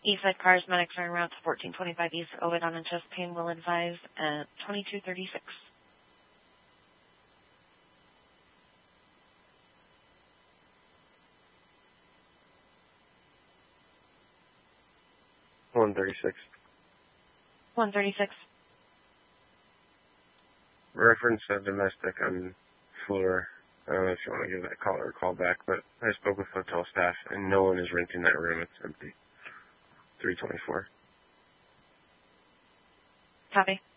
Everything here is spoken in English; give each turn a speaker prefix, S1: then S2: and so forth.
S1: Eastside Charismatics are en route to 1425 East Ovid on a chest pain. Will advise at 2236.
S2: $136.
S1: 136.
S2: Reference domestic on floor. I don't know if you want to give that caller a call back, but I spoke with hotel staff, and no one is renting that room. It's empty. 324.
S1: Copy.